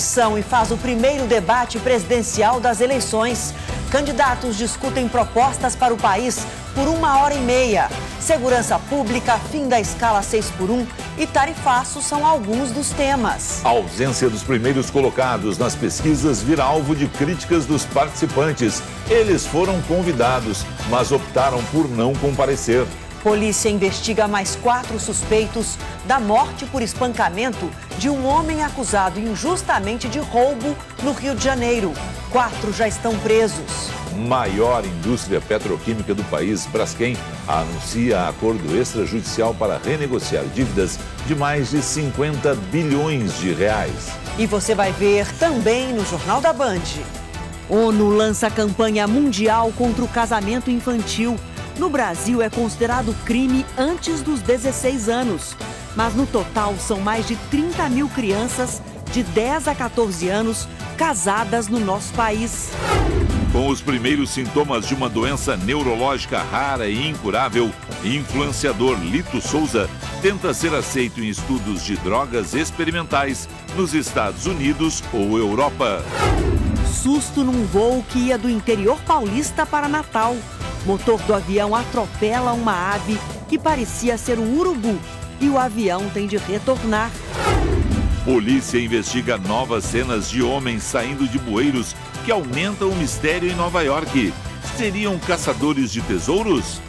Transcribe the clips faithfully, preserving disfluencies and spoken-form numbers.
eleição e faz o primeiro debate presidencial das eleições. Candidatos discutem propostas para o país por uma hora e meia. Segurança pública, fim da escala seis por um e tarifaço são alguns dos temas. A ausência dos primeiros colocados nas pesquisas vira alvo de críticas dos participantes. Eles foram convidados, mas optaram por não comparecer. Polícia investiga mais quatro suspeitos da morte por espancamento de um homem acusado injustamente de roubo no Rio de Janeiro. Quatro já estão presos. Maior indústria petroquímica do país, Braskem, anuncia acordo extrajudicial para renegociar dívidas de mais de cinquenta bilhões de reais. E você vai ver também no Jornal da Band. ONU lança campanha mundial contra o casamento infantil. No Brasil é considerado crime antes dos dezesseis anos. Mas no total são mais de trinta mil crianças de dez a quatorze anos casadas no nosso país. Com os primeiros sintomas de uma doença neurológica rara e incurável, influenciador Lito Souza tenta ser aceito em estudos de drogas experimentais nos Estados Unidos ou Europa. Susto num voo que ia do interior paulista para Natal. Motor do avião atropela uma ave que parecia ser um urubu e o avião tem de retornar. Polícia investiga novas cenas de homens saindo de bueiros que aumentam o mistério em Nova York. Seriam caçadores de tesouros?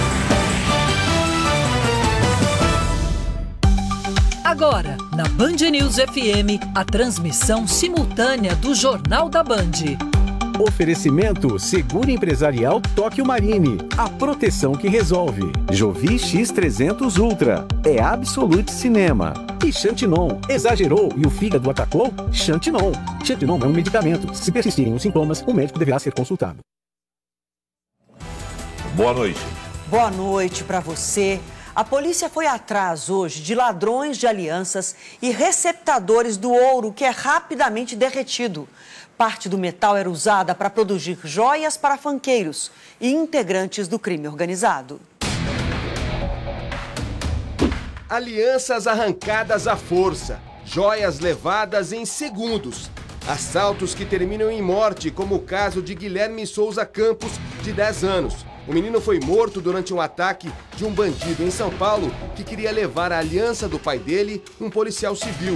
Agora, na Band News F M, a transmissão simultânea do Jornal da Band. Oferecimento Seguro Empresarial Tóquio Marine. A proteção que resolve. Jovi X trezentos Ultra. É Absolute Cinema. E Xantinon. Exagerou e o fígado atacou? Xantinon. Xantinon é um medicamento. Se persistirem os sintomas, o médico deverá ser consultado. Boa noite. Boa noite para você. A polícia foi atrás hoje de ladrões de alianças e receptadores do ouro que é rapidamente derretido. Parte do metal era usada para produzir joias para fanqueiros e integrantes do crime organizado. Alianças arrancadas à força, joias levadas em segundos. Assaltos que terminam em morte, como o caso de Guilherme Souza Campos, de dez anos. O menino foi morto durante um ataque de um bandido em São Paulo que queria levar a aliança do pai dele, um policial civil.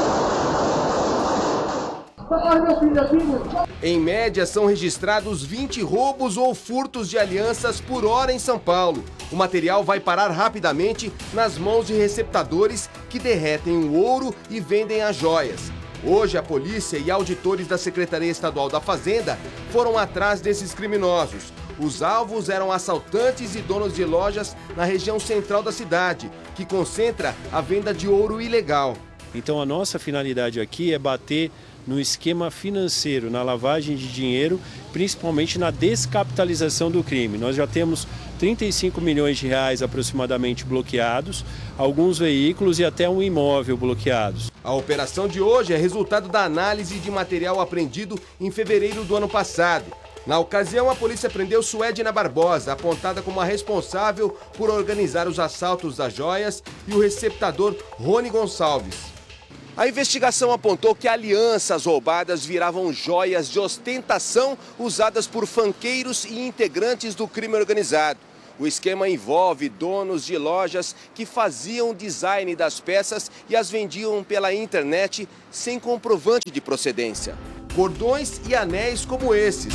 Em média, são registrados vinte roubos ou furtos de alianças por hora em São Paulo. O material vai parar rapidamente nas mãos de receptadores que derretem o ouro e vendem as joias. Hoje, a polícia e auditores da Secretaria Estadual da Fazenda foram atrás desses criminosos. Os alvos eram assaltantes e donos de lojas na região central da cidade, que concentra a venda de ouro ilegal. Então, a nossa finalidade aqui é bater no esquema financeiro, na lavagem de dinheiro, principalmente na descapitalização do crime. Nós já temos trinta e cinco milhões de reais aproximadamente bloqueados, alguns veículos e até um imóvel bloqueados. A operação de hoje é resultado da análise de material apreendido em fevereiro do ano passado. Na ocasião, a polícia prendeu Suedna Barbosa, apontada como a responsável por organizar os assaltos das joias, e o receptador Rony Gonçalves. A investigação apontou que alianças roubadas viravam joias de ostentação usadas por fanqueiros e integrantes do crime organizado. O esquema envolve donos de lojas que faziam design das peças e as vendiam pela internet sem comprovante de procedência. Cordões e anéis como esses.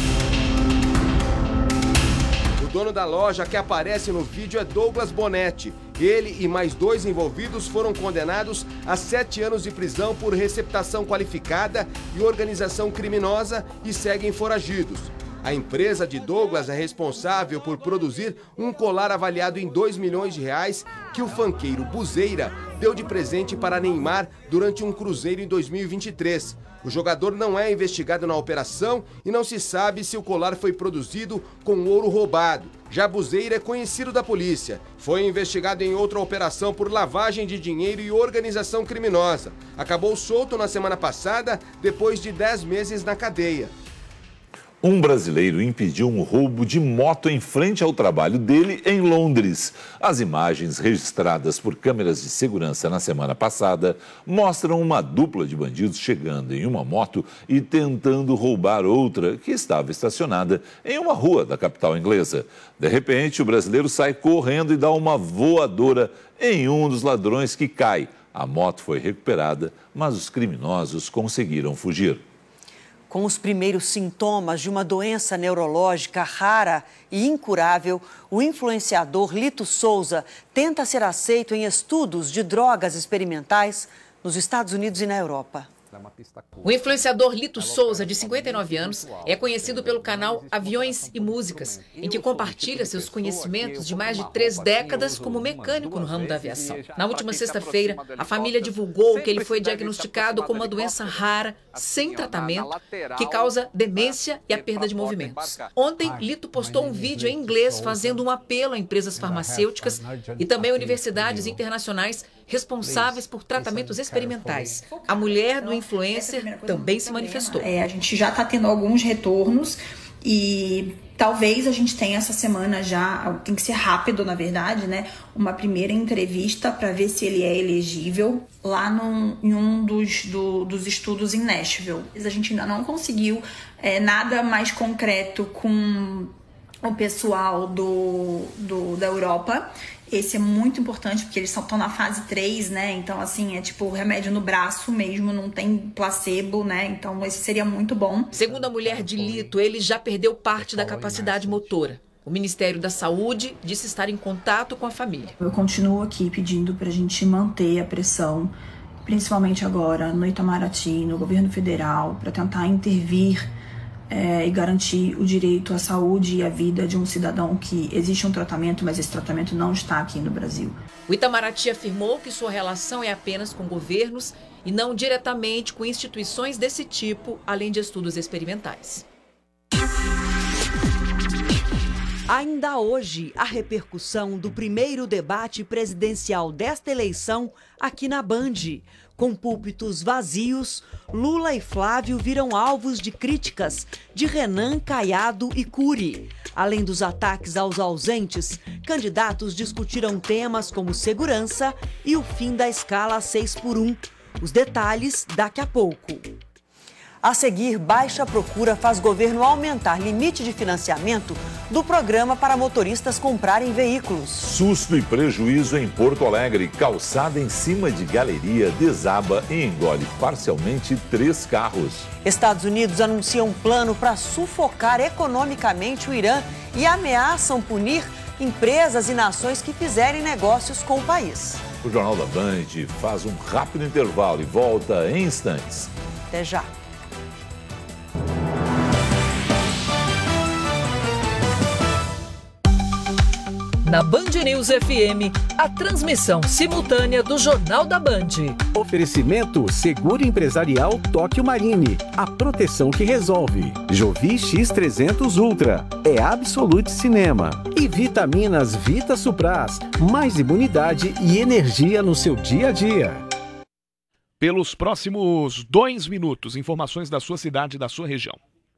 O dono da loja que aparece no vídeo é Douglas Bonetti. Ele e mais dois envolvidos foram condenados a sete anos de prisão por receptação qualificada e organização criminosa e seguem foragidos. A empresa de Douglas é responsável por produzir um colar avaliado em dois milhões de reais que o fanqueiro Buzeira deu de presente para Neymar durante um cruzeiro em dois mil e vinte e três. O jogador não é investigado na operação e não se sabe se o colar foi produzido com ouro roubado. Já Buzeira é conhecido da polícia. Foi investigado em outra operação por lavagem de dinheiro e organização criminosa. Acabou solto na semana passada, depois de dez meses na cadeia. Um brasileiro impediu um roubo de moto em frente ao trabalho dele em Londres. As imagens registradas por câmeras de segurança na semana passada mostram uma dupla de bandidos chegando em uma moto e tentando roubar outra que estava estacionada em uma rua da capital inglesa. De repente, o brasileiro sai correndo e dá uma voadora em um dos ladrões que cai. A moto foi recuperada, mas os criminosos conseguiram fugir. Com os primeiros sintomas de uma doença neurológica rara e incurável, o influenciador Lito Souza tenta ser aceito em estudos de drogas experimentais nos Estados Unidos e na Europa. O influenciador Lito Souza, de cinquenta e nove anos, é conhecido pelo canal Aviões e Músicas, em que compartilha seus conhecimentos de mais de três décadas como mecânico no ramo da aviação. Na última sexta-feira, a família divulgou que ele foi diagnosticado com uma doença rara, sem tratamento, que causa demência e a perda de movimentos. Ontem, Lito postou um vídeo em inglês fazendo um apelo a empresas farmacêuticas e também universidades internacionais responsáveis por tratamentos experimentais. A mulher do influencer também se manifestou. É, a gente já está tendo alguns retornos e talvez a gente tenha essa semana já, tem que ser rápido na verdade, né? Uma primeira entrevista para ver se ele é elegível lá num, em um dos, do, dos estudos em Nashville. A gente ainda não conseguiu é, nada mais concreto com o pessoal do, do, da Europa. Esse é muito importante porque eles estão na fase três, né? Então, assim, é tipo remédio no braço mesmo, não tem placebo, né? Então, esse seria muito bom. Segundo a mulher de Lito, ele já perdeu parte da capacidade motora. O Ministério da Saúde disse estar em contato com a família. Eu continuo aqui pedindo para a gente manter a pressão, principalmente agora no Itamaraty, no governo federal, para tentar intervir É, e garantir o direito à saúde e à vida de um cidadão que existe um tratamento, mas esse tratamento não está aqui no Brasil. O Itamaraty afirmou que sua relação é apenas com governos e não diretamente com instituições desse tipo, além de estudos experimentais. Ainda hoje, a repercussão do primeiro debate presidencial desta eleição aqui na Band. Com púlpitos vazios, Lula e Flávio viram alvos de críticas de Renan, Caiado e Cury. Além dos ataques aos ausentes, candidatos discutiram temas como segurança e o fim da escala seis por um. Os detalhes daqui a pouco. A seguir, baixa procura faz governo aumentar limite de financiamento do programa para motoristas comprarem veículos. Susto e prejuízo em Porto Alegre. Calçada em cima de galeria desaba e engole parcialmente três carros. Estados Unidos anunciam um plano para sufocar economicamente o Irã e ameaçam punir empresas e nações que fizerem negócios com o país. O Jornal da Band faz um rápido intervalo e volta em instantes. Até já. Na Band News F M, a transmissão simultânea do Jornal da Band. Oferecimento Seguro Empresarial Tóquio Marine. A proteção que resolve. Jovi X trezentos Ultra. É Absolute Cinema. E vitaminas Vita Supras. Mais imunidade e energia no seu dia a dia. Pelos próximos dois minutos, informações da sua cidade e da sua região.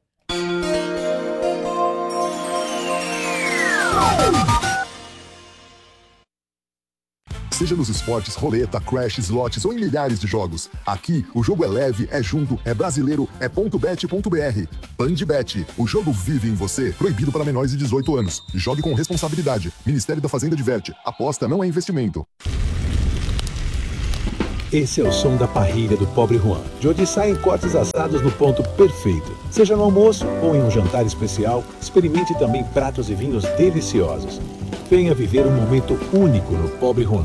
Seja nos esportes, roleta, crash, slots ou em milhares de jogos. Aqui, o jogo é leve, é junto, é brasileiro, é ponto bet ponto br. Bandbet, o jogo vive em você. Proibido para menores de dezoito anos. Jogue com responsabilidade. Ministério da Fazenda diverte. Aposta não é investimento. Esse é o som da parrilha do pobre Juan, de onde saem cortes assados no ponto perfeito. Seja no almoço ou em um jantar especial, experimente também pratos e vinhos deliciosos. Venha viver um momento único no pobre Juan.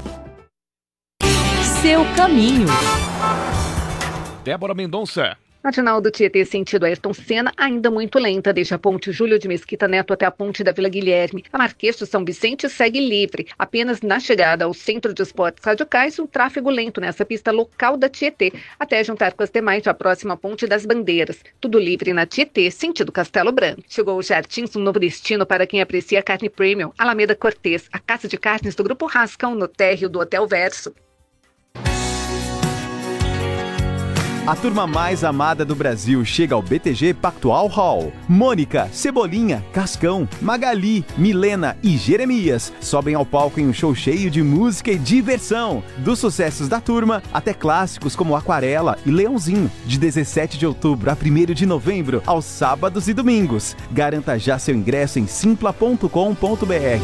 Seu caminho. Débora Mendonça. Marginal do Tietê, sentido Ayrton Senna, ainda muito lenta, desde a ponte Júlio de Mesquita Neto até a ponte da Vila Guilherme. A Marquês de São Vicente segue livre. Apenas na chegada ao Centro de Esportes Radicais, um tráfego lento nessa pista local da Tietê, até juntar com as demais a próxima ponte das Bandeiras. Tudo livre na Tietê, sentido Castelo Branco. Chegou o Jardins, um novo destino para quem aprecia carne premium. Alameda Cortês, a casa de carnes do Grupo Rascão, no térreo do Hotel Verso. A turma mais amada do Brasil chega ao B T G Pactual Hall. Mônica, Cebolinha, Cascão, Magali, Milena e Jeremias sobem ao palco em um show cheio de música e diversão. Dos sucessos da turma até clássicos como Aquarela e Leãozinho. De dezessete de outubro a primeiro de novembro, aos sábados e domingos. Garanta já seu ingresso em simpla ponto com ponto b r.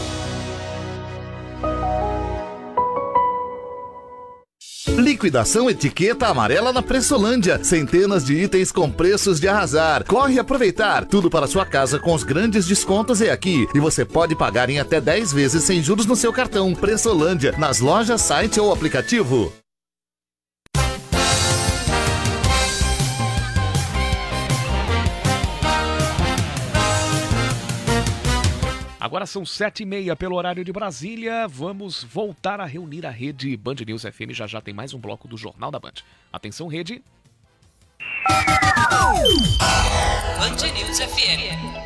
Liquidação Etiqueta Amarela na Pressolândia. Centenas de itens com preços de arrasar. Corre aproveitar. Tudo para sua casa com os grandes descontos é aqui. E você pode pagar em até dez vezes sem juros no seu cartão. Pressolândia, nas lojas, site ou aplicativo. Agora são sete e meia pelo horário de Brasília. Vamos voltar a reunir a rede Band News F M. Já já tem mais um bloco do Jornal da Band. Atenção, rede. Band News F M.